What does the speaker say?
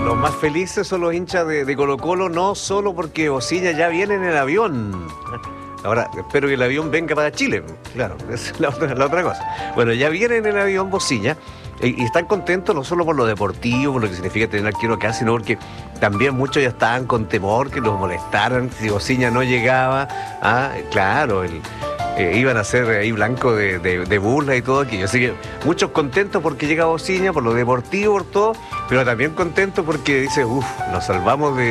Los más felices son los hinchas de Colo-Colo, no solo porque Bocilla ya viene en el avión. Ahora, espero que el avión venga para Chile. Claro, esa es la otra cosa. Bueno, ya viene en el avión Bocilla y están contentos no solo por lo deportivo, por lo que significa tener arquero acá, sino porque también muchos ya estaban con temor que los molestaran si Bocilla no llegaba. Claro, iban a ser ahí blanco de burla y todo aquello. Así que muchos contentos porque llega Bocilla, por lo deportivo, por todo, pero también contentos porque dice, nos salvamos de